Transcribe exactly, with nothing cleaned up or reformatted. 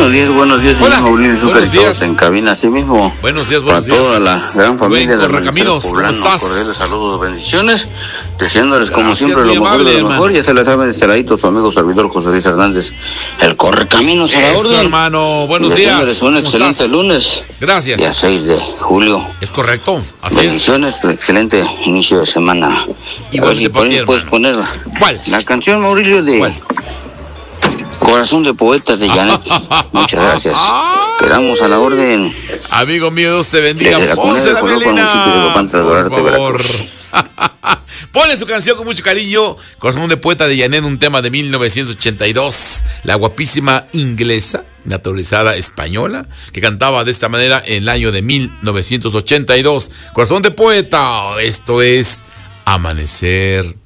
Buenos días, buenos días, señor Mauricio Zúcar, buenos y todos días. en cabina, así mismo. Buenos días, buenos para días. toda la gran familia Rubén de Correcaminos, ¿cómo estás? Cordiales saludos, bendiciones, deseándoles como Gracias, siempre lo muy mejor amable, de lo hermano. mejor. Ya se la saben, este ladito su amigo servidor José Luis Hernández, el Correcaminos a la Eso, orden. hermano, buenos Deseándoles días. un ¿Cómo excelente estás? lunes, Gracias. día seis de julio. Es correcto, así es. Bendiciones, excelente inicio de semana. Igualmente A ver si por para ti, ahí puedes poner ¿Cuál? la canción, Mauricio, de ¿Cuál? Corazón de Poeta de Janet. Muchas gracias. Quedamos a la orden. Amigo mío, Dios te bendiga. Desde la comunidad Ponce de la Coloco, Melina. municipio de Papantla, Por Duarte, favor. Veracruz. Pone su canción con mucho cariño. Corazón de Poeta de Janet, un tema de mil novecientos ochenta y dos. La guapísima inglesa, naturalizada española, que cantaba de esta manera en el año de mil novecientos ochenta y dos. Corazón de Poeta. Esto es Amanecer